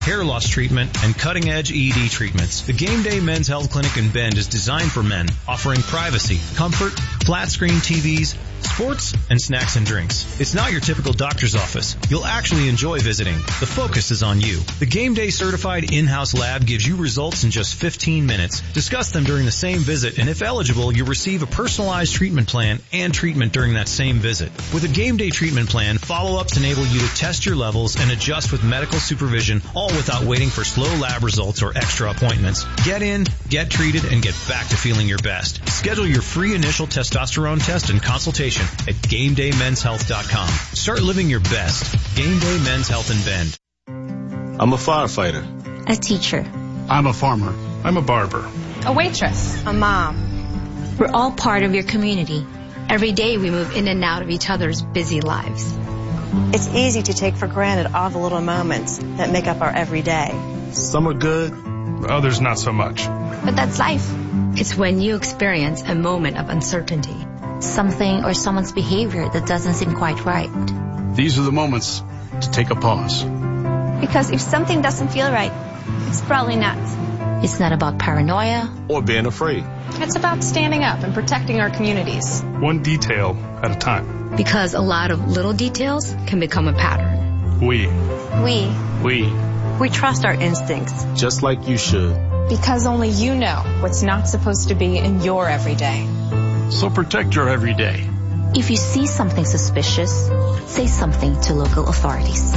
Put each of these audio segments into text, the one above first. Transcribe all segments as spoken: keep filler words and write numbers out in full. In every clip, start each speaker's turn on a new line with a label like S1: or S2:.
S1: hair loss treatment, and cutting-edge E E D treatments. The Game Day Men's Health Clinic in Bend is designed for men, offering privacy, comfort, flat-screen T Vs, sports, and snacks and drinks. It's not your typical doctor's office. You'll actually enjoy visiting. The focus is on you. The Game Day certified in-house lab gives you results in just fifteen minutes. Discuss them during the same visit, and if eligible, you'll receive a personalized treatment plan and treatment during that same visit. With a Game Day treatment plan, follow-ups enable you to test your levels and adjust with medical supervision, all without waiting for slow lab results or extra appointments. Get in, get treated, and get back to feeling your best. Schedule your free initial testosterone test and consultation at game day men's health dot com. Start living your best. Game Day Men's Health in Bend.
S2: I'm a firefighter.
S3: A teacher.
S4: I'm a farmer. I'm a barber.
S5: A waitress.
S6: A mom.
S3: We're all part of your community.
S7: Every day we move in and out of each other's busy lives.
S6: It's easy to take for granted all the little moments that make up our everyday.
S2: Some are good,
S4: others not so much.
S7: But that's life. It's when you experience a moment of uncertainty.
S3: Something or someone's behavior that doesn't seem quite right.
S4: These are the moments to take a pause.
S8: Because if something doesn't feel right, it's probably not.
S3: It's not about paranoia
S2: or being afraid.
S5: It's about standing up and protecting our communities.
S4: One detail at a time.
S7: Because a lot of little details can become a pattern.
S4: We.
S8: We.
S4: We.
S6: We trust our instincts.
S2: Just like you should.
S5: Because only you know what's not supposed to be in your everyday.
S4: So protect your everyday.
S3: If you see something suspicious, say something to local authorities.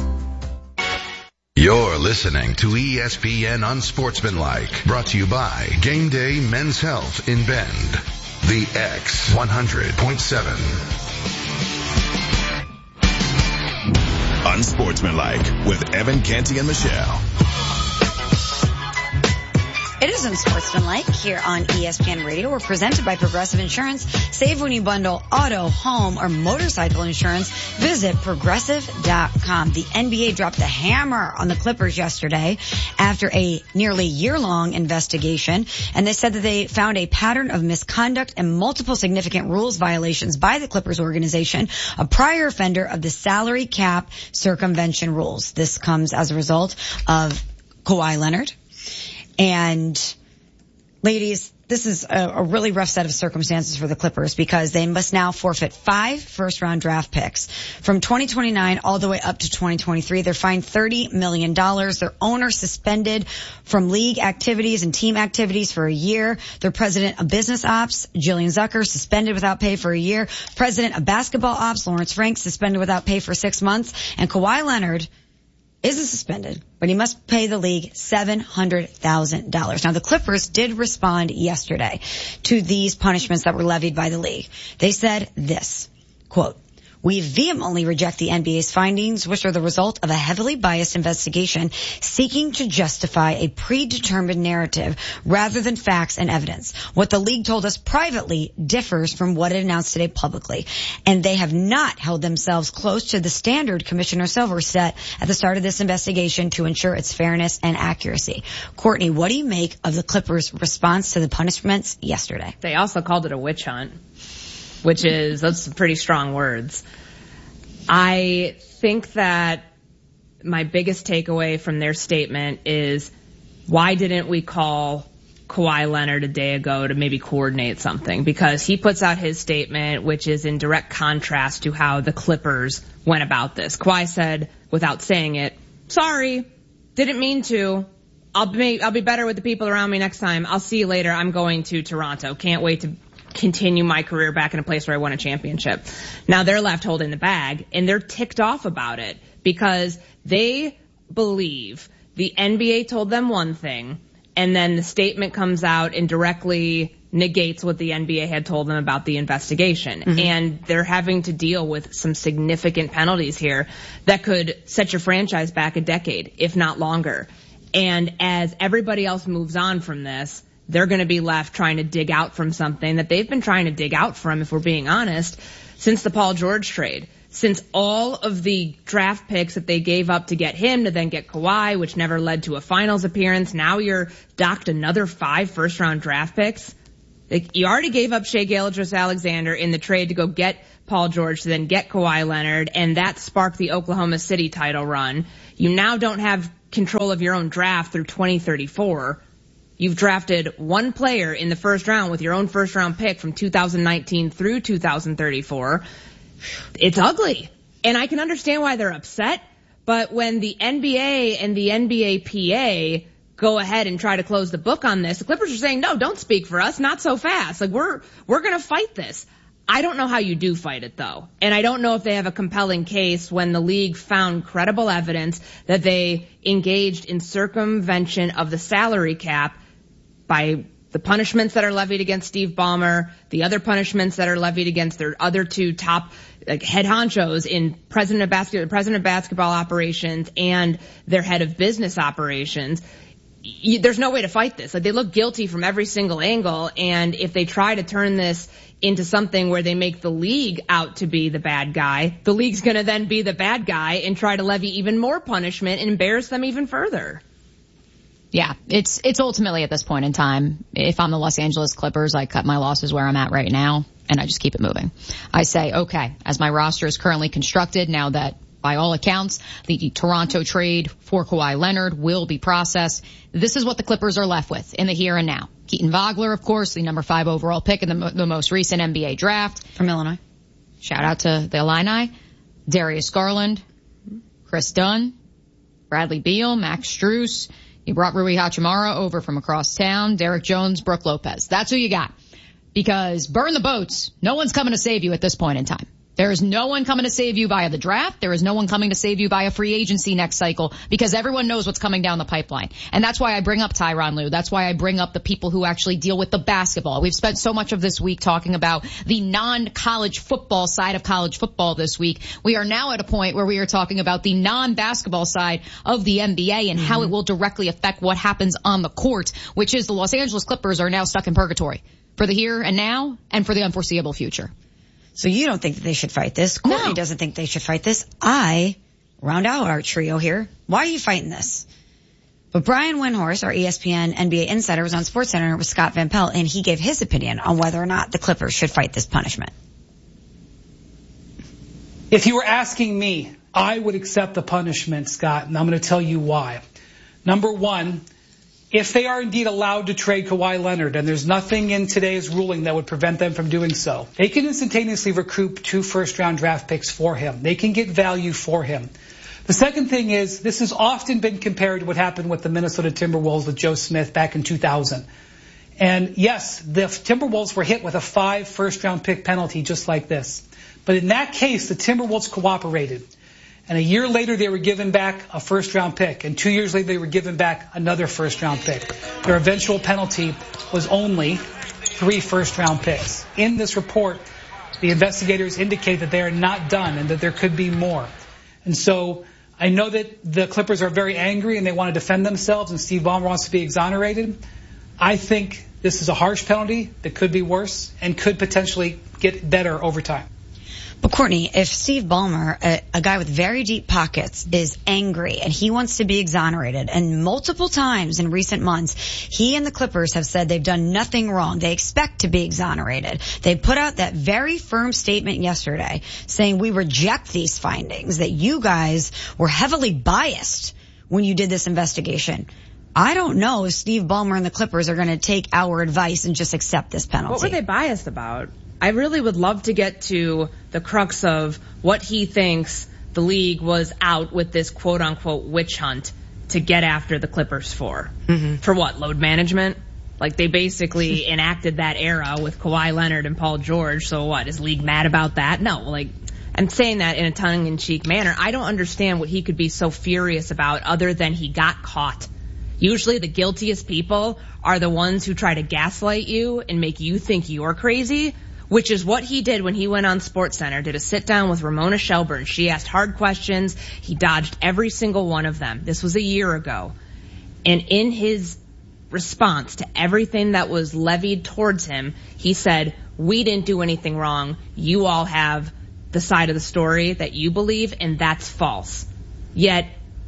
S9: You're listening to E S P N Unsportsmanlike, brought to you by Game Day Men's Health in Bend. The X one hundred point seven.
S10: Unsportsmanlike with Evan Canty and Michelle.
S11: It is Unsportsmanlike here on E S P N Radio. We're presented by Progressive Insurance. Save when you bundle auto, home, or motorcycle insurance. Visit progressive dot com. The N B A dropped the hammer on the Clippers yesterday after a nearly year-long investigation, and they said that they found a pattern of misconduct and multiple significant rules violations by the Clippers organization, a prior offender of the salary cap circumvention rules. This comes as a result of Kawhi Leonard. And ladies, this is a, a really rough set of circumstances for the Clippers because they must now forfeit five first-round draft picks from twenty twenty-nine all the way up to twenty twenty-three. They're fined thirty million dollars. Their owner suspended from league activities and team activities for a year. Their president of business ops, Jillian Zucker, suspended without pay for a year. President of basketball ops, Lawrence Franks, suspended without pay for six months. And Kawhi Leonard isn't suspended, but he must pay the league seven hundred thousand dollars. Now, the Clippers did respond yesterday to these punishments that were levied by the league. They said this, quote, "We vehemently reject the N B A's findings, which are the result of a heavily biased investigation seeking to justify a predetermined narrative rather than facts and evidence. What the league told us privately differs from what it announced today publicly, and they have not held themselves close to the standard Commissioner Silver set at the start of this investigation to ensure its fairness and accuracy." Courtney, what do you make of the Clippers' response to the punishments yesterday?
S12: They also called it a witch hunt, which is, that's some pretty strong words. I think that my biggest takeaway from their statement is, why didn't we call Kawhi Leonard a day ago to maybe coordinate something? Because he puts out his statement, which is in direct contrast to how the Clippers went about this. Kawhi said, without saying it, sorry, didn't mean to. I'll be, I'll be better with the people around me next time. I'll see you later. I'm going to Toronto. Can't wait to continue my career back in a place where I won a championship. Now they're left holding the bag, and they're ticked off about it because they believe the N B A told them one thing, and then the statement comes out and directly negates what the N B A had told them about the investigation. Mm-hmm. And they're having to deal with some significant penalties here that could set your franchise back a decade, if not longer. And as everybody else moves on from this, they're going to be left trying to dig out from something that they've been trying to dig out from, if we're being honest, since the Paul George trade. Since all of the draft picks that they gave up to get him, to then get Kawhi, which never led to a finals appearance, now you're docked another five first-round draft picks. Like, you already gave up Shai Gilgeous-Alexander in the trade to go get Paul George, to then get Kawhi Leonard, and that sparked the Oklahoma City title run. You now don't have control of your own draft through twenty thirty-four. You've drafted one player in the first round with your own first round pick from two thousand nineteen through two thousand thirty-four. It's ugly. And I can understand why they're upset. But when the N B A and the N B A P A go ahead and try to close the book on this, the Clippers are saying, no, don't speak for us. Not so fast. Like, we're, we're going to fight this. I don't know how you do fight it, though. And I don't know if they have a compelling case when the league found credible evidence that they engaged in circumvention of the salary cap by the punishments that are levied against Steve Ballmer, the other punishments that are levied against their other two top like head honchos in president of basketball, president of basketball operations and their head of business operations. You, there's no way to fight this. Like, they look guilty from every single angle, and if they try to turn this into something where they make the league out to be the bad guy, the league's going to then be the bad guy and try to levy even more punishment and embarrass them even further.
S13: Yeah, it's it's ultimately at this point in time, if I'm the Los Angeles Clippers, I cut my losses where I'm at right now, and I just keep it moving. I say, okay, as my roster is currently constructed, now that by all accounts, the Toronto trade for Kawhi Leonard will be processed, this is what the Clippers are left with in the here and now. Keaton Vogler, of course, the number five overall pick in the, mo- the most recent N B A draft.
S11: From Illinois.
S13: Shout out to the Illini. Darius Garland, Chris Dunn, Bradley Beal, Max Strus. You brought Rui Hachimura over from across town, Derek Jones, Brooke Lopez. That's who you got. Because burn the boats. No one's coming to save you at this point in time. There is no one coming to save you via the draft. There is no one coming to save you via free agency next cycle, because everyone knows what's coming down the pipeline. And that's why I bring up Tyronn Lue. That's why I bring up the people who actually deal with the basketball. We've spent so much of this week talking about the non-college football side of college football this week. We are now at a point where we are talking about the non-basketball side of the N B A and mm-hmm. how it will directly affect what happens on the court, which is the Los Angeles Clippers are now stuck in purgatory for the here and now and for the unforeseeable future.
S11: So you don't think that they should fight this. Courtney
S13: no.
S11: doesn't think they should fight this. I round out our trio here. Why are you fighting this? But Brian Windhorst, our E S P N N B A insider, was on SportsCenter with Scott Van Pelt, and he gave his opinion on whether or not the Clippers should fight this punishment.
S14: If you were asking me, I would accept the punishment, Scott, and I'm going to tell you why. Number one, if they are indeed allowed to trade Kawhi Leonard, and there's nothing in today's ruling that would prevent them from doing so, they can instantaneously recoup two first-round draft picks for him. They can get value for him. The second thing is, this has often been compared to what happened with the Minnesota Timberwolves with Joe Smith back in two thousand. And yes, the Timberwolves were hit with a five first-round pick penalty just like this. But in that case, the Timberwolves cooperated. And a year later, they were given back a first-round pick. And two years later, they were given back another first-round pick. Their eventual penalty was only three first-round picks. In this report, the investigators indicate that they are not done and that there could be more. And so I know that the Clippers are very angry and they want to defend themselves, and Steve Ballmer wants to be exonerated. I think this is a harsh penalty that could be worse and could potentially get better over time.
S11: But Courtney, if Steve Ballmer, a, a guy with very deep pockets, is angry and he wants to be exonerated, and multiple times in recent months, he and the Clippers have said they've done nothing wrong. They expect to be exonerated. They put out that very firm statement yesterday saying we reject these findings, that you guys were heavily biased when you did this investigation. I don't know if Steve Ballmer and the Clippers are going to take our advice and just accept this penalty.
S12: What were they biased about? I really would love to get to the crux of what he thinks the league was out with this quote-unquote witch hunt to get after the Clippers for. Mm-hmm. For what, load management? Like, they basically enacted that era with Kawhi Leonard and Paul George, so what, is league mad about that? No, like, I'm saying that in a tongue-in-cheek manner. I don't understand what he could be so furious about other than he got caught. Usually the guiltiest people are the ones who try to gaslight you and make you think you're crazy, which is what he did when he went on SportsCenter, did a sit-down with Ramona Shelburne. She asked hard questions. He dodged every single one of them. This was a year ago. And in his response to everything that was levied towards him, he said, we didn't do anything wrong. You all have the side of the story that you believe, and that's false. Yet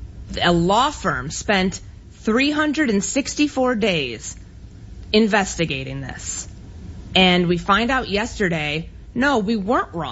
S12: a law firm spent three hundred sixty-four days investigating this. And we find out yesterday, no, we weren't wrong.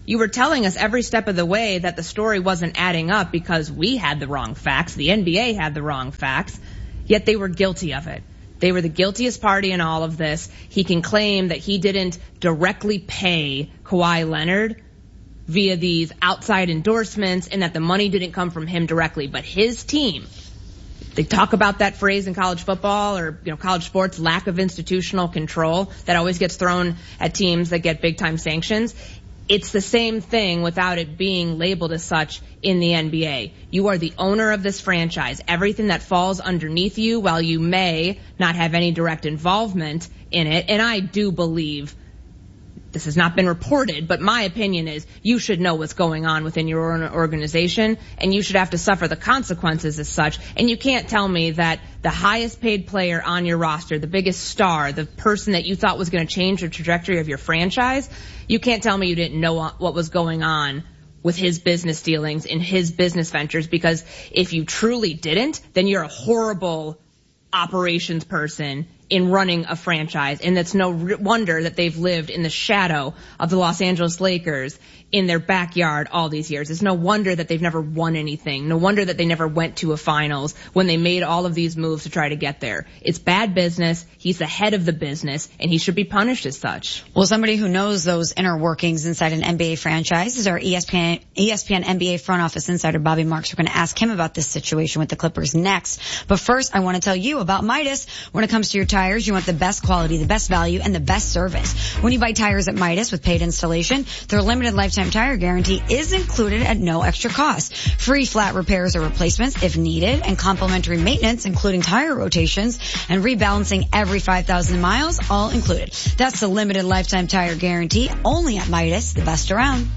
S12: You were telling us every step of the way that the story wasn't adding up because we had the wrong facts, the N B A had the wrong facts, yet they were guilty of it. They were the guiltiest party in all of this. He can claim that he didn't directly pay Kawhi Leonard via these outside endorsements and that the money didn't come from him directly, but his team, they talk about that phrase in college football or, you know, college sports, lack of institutional control that always gets thrown at teams that get big time sanctions. It's the same thing without it being labeled as such in the N B A. You are the owner of this franchise. Everything that falls underneath you, while you may not have any direct involvement in it, and I do believe this has not been reported, but my opinion is you should know what's going on within your own organization, and you should have to suffer the consequences as such. And you can't tell me that the highest paid player on your roster, the biggest star, the person that you thought was going to change the trajectory of your franchise, you can't tell me you didn't know what was going on with his business dealings in his business ventures, because if you truly didn't, then you're a horrible operations person in running a franchise, and it's no wonder that they've lived in the shadow of the Los Angeles Lakers in their backyard all these years. It's no wonder that they've never won anything. No wonder that they never went to a finals when they made all of these moves to try to get there. It's bad business. He's the head of the business, and he should be punished as such.
S11: Well, somebody who knows those inner workings inside an N B A franchise is our E S P N, E S P N N B A front office insider, Bobby Marks. We're going to ask him about this situation with the Clippers next. But first, I want to tell you about Midas. When it comes to your tires, you want the best quality, the best value, and the best service. When you buy tires at Midas with paid installation, their limited lifetime tire guarantee is included at no extra cost. Free flat repairs or replacements if needed, and complimentary maintenance, including tire rotations and rebalancing every five thousand miles, all included. That's the limited lifetime tire guarantee, only at Midas, the best around.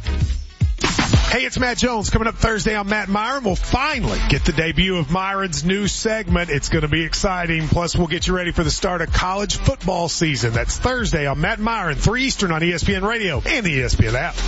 S15: Hey, it's Matt Jones. Coming up Thursday on Matt Myron, we'll finally get the debut of Myron's new segment. It's going to be exciting. Plus, we'll get you ready for the start of college football season. That's Thursday on Matt Myron, three Eastern on E S P N Radio and the E S P N app.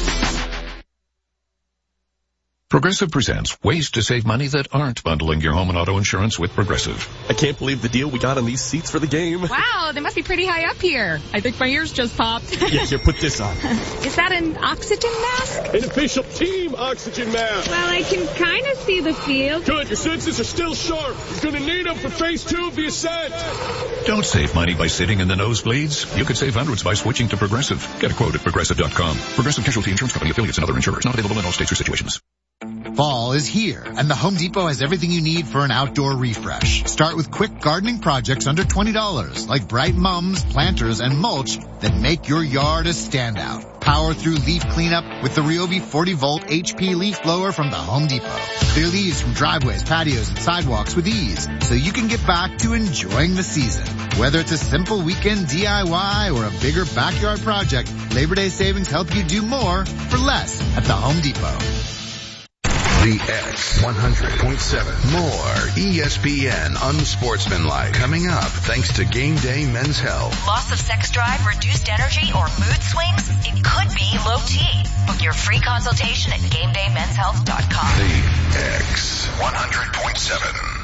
S16: Progressive presents ways to save money that aren't bundling your home and auto insurance with Progressive.
S17: I can't believe the deal we got on these seats for the game.
S18: Wow, they must be pretty high up here. I think my ears just popped.
S17: Yeah, here, put this on.
S18: Is that an oxygen mask?
S17: An official team oxygen mask.
S18: Well, I can kind of see the field.
S17: Good, your senses are still sharp. You're going to need them for phase two of the ascent.
S16: Don't save money by sitting in the nosebleeds. You could save hundreds by switching to Progressive. Get a quote at Progressive dot com. Progressive Casualty Insurance Company, affiliates, and other insurers. Not available in all states or situations.
S19: Fall is here, and the Home Depot has everything you need for an outdoor refresh. Start with quick gardening projects under twenty dollars, like bright mums, planters, and mulch that make your yard a standout. Power through leaf cleanup with the Ryobi forty volt H P leaf blower from the Home Depot. Clear leaves from driveways, patios, and sidewalks with ease, so you can get back to enjoying the season. Whether it's a simple weekend D I Y or a bigger backyard project, Labor Day savings help you do more for less at the Home Depot.
S9: The X one hundred point seven. More E S P N Unsportsmanlike coming up thanks to Game Day Men's Health.
S20: Loss of sex drive, reduced energy, or mood swings? It could be low T. Book your free consultation at game day men's health dot com.
S9: The X one hundred point seven.